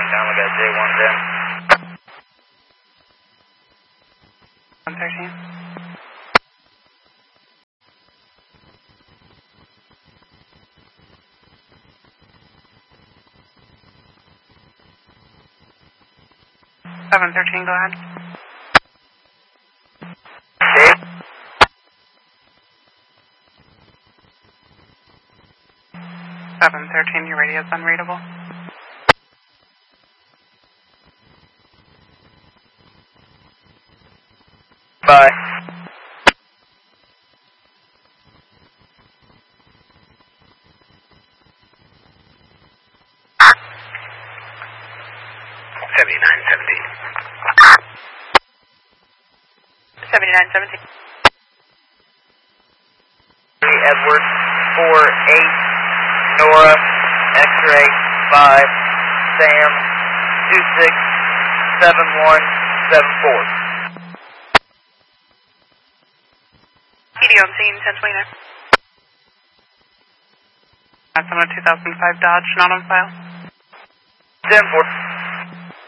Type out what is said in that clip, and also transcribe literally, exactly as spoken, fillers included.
Down, we got J one ten. one thirteen. seven thirteen, go ahead. Okay. seven thirteen, your radio's unreadable. Bye. seventy-nine seventeen. seventy-nine seventeen. three Edward, four eight, Nora, X-ray, five, Sam, two six, seven one, seven four. E D O on scene, ten twenty-nine. That's on a two thousand five Dodge, not on file. ten four.